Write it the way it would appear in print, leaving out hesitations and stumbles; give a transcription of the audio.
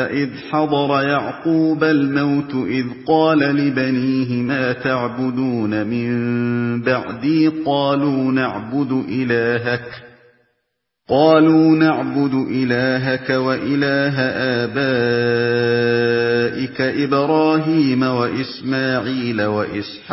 وَإِذْ حَضَرَ يَعْقُوبَ الْمَوْتُ إِذْ قَالَ لِبَنِيهِ مَا تَعْبُدُونَ مِن بَعْدِي قَالُوا نَعْبُدُ إِلَٰهَكَ وَإِلَٰهَ آبَائِكَ إِبْرَاهِيمَ وَإِسْمَاعِيلَ وَإِسْحَاقَ